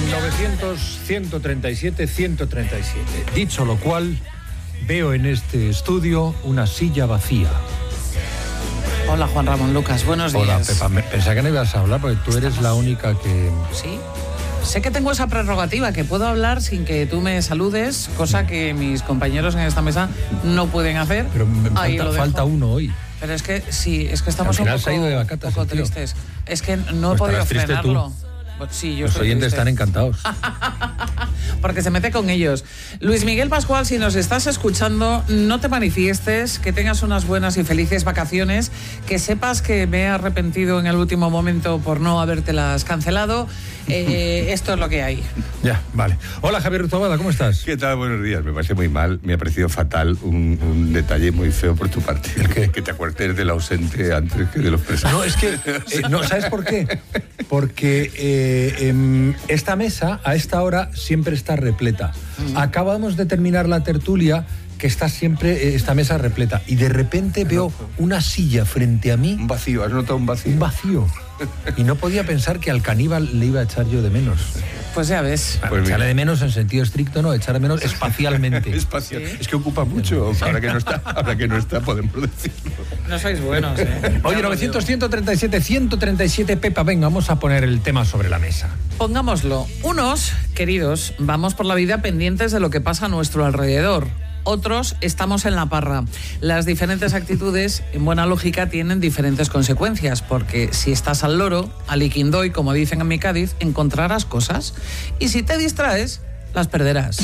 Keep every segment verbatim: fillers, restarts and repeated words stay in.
novecientos, ciento treinta y siete, ciento treinta y siete. Dicho lo cual, veo en este estudio una silla vacía. Hola, Juan Ramón Lucas, buenos días. Hola, Pepa. Me- Pensaba que no ibas a hablar porque tú eres Estamos- la única que... Sí. Sé que tengo esa prerrogativa, que puedo hablar sin que tú me saludes, cosa que mis compañeros en esta mesa no pueden hacer. Pero me Ahí falta, lo dejo. falta uno hoy. Pero es que sí, es que estamos Al final un se ha poco, ido de vacatas, poco el tío. tristes. Es que no he Pues podido estarás triste tú. frenarlo. Pues sí, yo Los estoy oyentes triste. están encantados. Porque se mete con ellos. Luis Miguel Pascual, si nos estás escuchando, no te manifiestes, que tengas unas buenas y felices vacaciones, que sepas que me he arrepentido en el último momento por no habértelas cancelado. Eh, esto es lo que hay. Ya, vale. Hola, Javier Rutobada, ¿cómo estás? ¿Qué tal? Buenos días. Me parece muy mal, me ha parecido fatal un, un detalle muy feo por tu parte. ¿El qué? Que te acuerdes del ausente antes que de los presentes. No, es que... eh, no, ¿sabes por qué? Porque eh, em, esta mesa, a esta hora, siempre está repleta. Acabamos de terminar la tertulia, que está siempre eh, esta mesa repleta. Y de repente veo una silla frente a mí, Un vacío, ¿has notado un vacío? un vacío. Y no podía pensar que al caníbal le iba a echar yo de menos. Pues ya ves. Bueno, Pues mira. echarle de menos en sentido estricto, no, echar de menos espacialmente. Espacial. Sí. Es que ocupa mucho. Ahora que no está, ahora que no está podemos decirlo. No sois buenos, ¿eh? Oye, Ya lo novecientos, digo. ciento treinta y siete, ciento treinta y siete, Pepa, venga, vamos a poner el tema sobre la mesa. Pongámoslo. Unos, queridos, vamos por la vida pendientes de lo que pasa a nuestro alrededor. Otros estamos en la parra. Las diferentes actitudes, en buena lógica, tienen diferentes consecuencias, porque si estás al loro, al iquindoy, como dicen en mi Cádiz, encontrarás cosas. Y si te distraes, las perderás.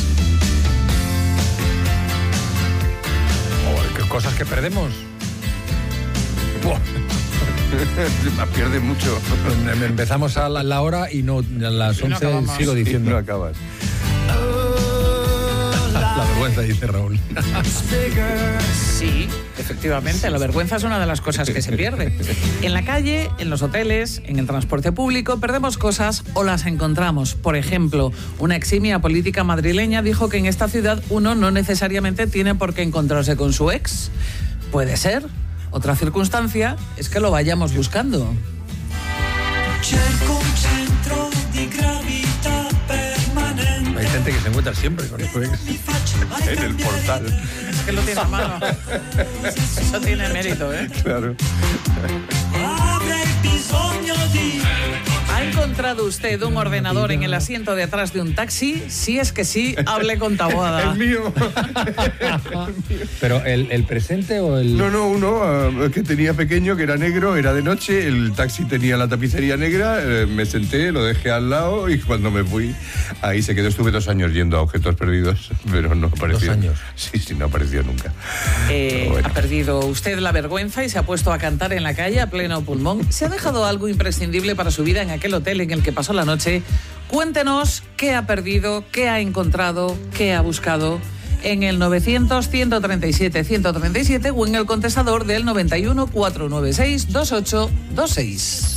Oh, qué cosas que perdemos. Buah. Pierde mucho. Empezamos a la, la hora y no a las Y no once acabamos. sigo Y no diciendo. acabas. La vergüenza, dice Raúl. Sí, efectivamente, la vergüenza es una de las cosas que se pierde. En la calle, en los hoteles, en el transporte público, perdemos cosas o las encontramos. Por ejemplo, una eximia política madrileña dijo que en esta ciudad uno no necesariamente tiene por qué encontrarse con su ex. Puede ser. Otra circunstancia es que lo vayamos buscando. Hay gente que se encuentra siempre con su ex. En el portal. Es que lo tiene a mano. Eso tiene mérito, ¿eh? Claro. ¿Ha encontrado usted un ordenador en el asiento de atrás de un taxi? Si es que sí, hable con Taboada. El mío. Pero el, el presente o el... No, no, uno ah, que tenía pequeño, que era negro, era de noche, el taxi tenía la tapicería negra, eh, me senté, lo dejé al lado y cuando me fui, ahí se quedó. Estuve dos años yendo a objetos perdidos, pero no apareció. ¿Dos años? Sí, sí, no apareció nunca. Eh, Pero bueno. Ha perdido usted la vergüenza y se ha puesto a cantar en la calle a pleno pulmón. ¿Se ha dejado algo imprescindible para su vida en aquel hotel en el que pasó la noche? Cuéntenos qué ha perdido, qué ha encontrado, qué ha buscado en el novecientos, ciento treinta y siete, ciento treinta y siete o en el contestador del noventa y uno, cuatrocientos noventa y seis, veintiocho veintiséis.